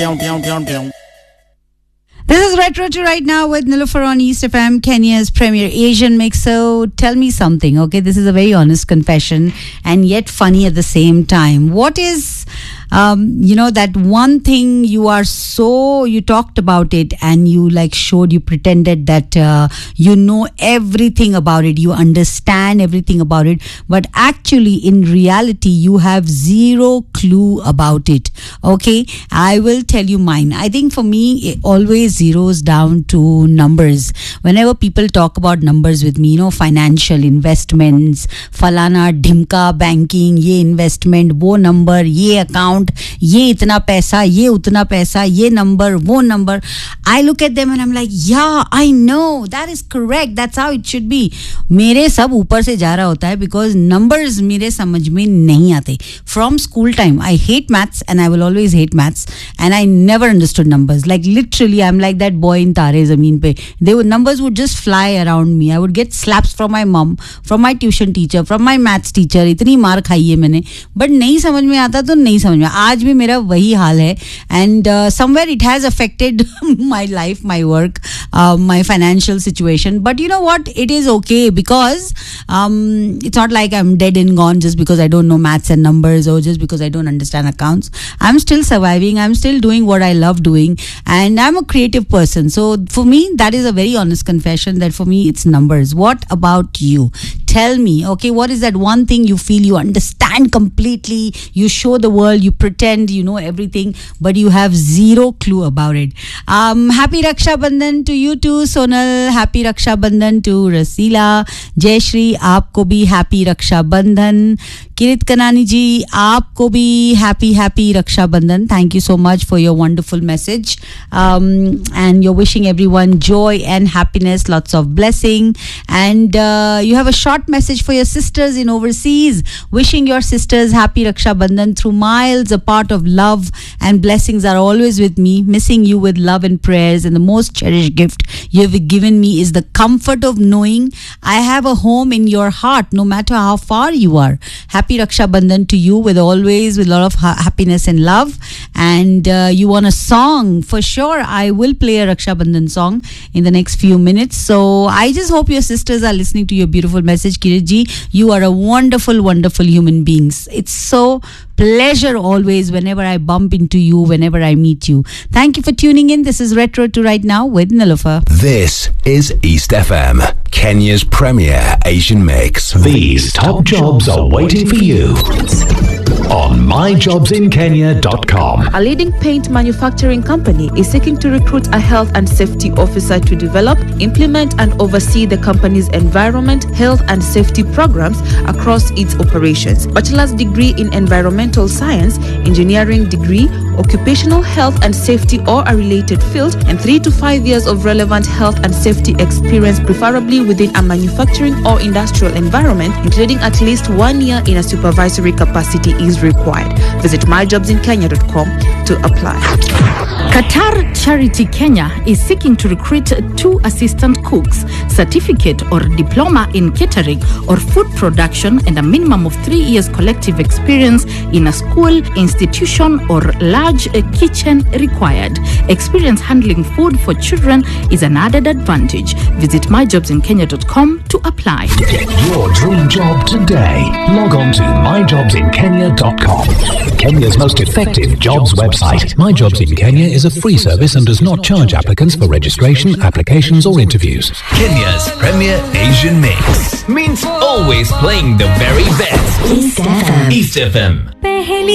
This is Retro to Right Now with Nilofer on East FM, Kenya's premier Asian mix. So tell me something, okay? This is a very honest confession and yet funny at the same time. What is, that one thing you talked about it and you you pretended that you know everything about it, you understand everything about it, but actually in reality you have zero clue about it, okay? I will tell you mine. I think for me, it always zeroes down to numbers. Whenever people talk about numbers with me, financial investments, falana, dhimka, banking, ye investment, wo number, ye account, ye itna paisa, ye utna paisa, ye number, wo number. I look at them and I'm like, yeah, I know, that is correct, that's how it should be. मेरे सब ऊपर से जा रहा होता है because numbers मेरे समझ में नहीं आते. From school time, I hate maths and I will always hate maths and I never understood numbers. Like literally, I'm like that boy in Tare Zameen Pe. Numbers would just fly around me. I would get slaps from my mom, from my tuition teacher, from my maths teacher. इतनी मार खाई है मैंने, but नहीं समझ में आता तो नहीं समझ में. आज भी मेरा वही हाल है and somewhere it has affected my life, my work, my financial situation. But you know what? It is okay because it's not like I'm dead and gone just because I don't know maths and numbers or just because I don't understand accounts. I'm still surviving. I'm still doing what I love doing and I'm a creative person. So for me, that is a very honest confession that for me, it's numbers. What about you? Tell me, okay, what is that one thing you feel you understand completely? You show the world, you pretend you know everything, but you have zero clue about it. Happy Raksha Bandhan to you too, Sonal. Happy Raksha Bandhan to Rasila. Jayashri, aapko bhi happy Raksha Bandhan. Kirit Kanani ji, aapko bhi happy Raksha Bandhan. Thank you so much for your wonderful message. And you're wishing everyone joy and happiness, lots of blessing. And you have a short message for your sisters in overseas, wishing your sisters happy Raksha Bandhan. Through miles apart of love and blessings are always with me, missing you with love and prayers, and the most cherished gift you have given me is the comfort of knowing I have a home in your heart no matter how far you are. Happy Raksha Bandhan to you with a lot of happiness and love. And you want a song, for sure I will play a Raksha Bandhan song in the next few minutes. So I just hope your sisters are listening to your beautiful message. Kirit ji, you are a wonderful, wonderful human beings. It's so pleasure always whenever I bump into you, whenever I meet you. Thank you for tuning in. This is Retro to Right Now with Nilofer. This is East FM, Kenya's premier Asian mix. These top jobs are waiting for you on myjobsinkenya.com. A leading paint manufacturing company is seeking to recruit a health and safety officer to develop, implement, and oversee the company's environment, health, and safety programs across its operations. Bachelor's degree in environmental science, engineering degree, occupational health and safety or a related field, and 3 to 5 years of relevant health and safety experience, preferably within a manufacturing or industrial environment, including at least 1 year in a supervisory capacity is required. Visit myjobsinkenya.com to apply. Qatar Charity Kenya is seeking to recruit 2 assistant cooks, certificate or diploma in catering or food production, and a minimum of 3 years collective experience in a school, institution, or large kitchen required. Experience handling food for children is an added advantage. Visit myjobsinkenya.com to apply. Get your dream job today. Log on to myjobsinkenya.com. Kenya's most effective jobs website. My Jobs in Kenya is a free service and does not charge applicants for registration, applications, or interviews. Kenya's premier Asian mix means always playing the very best. East FM. East FM.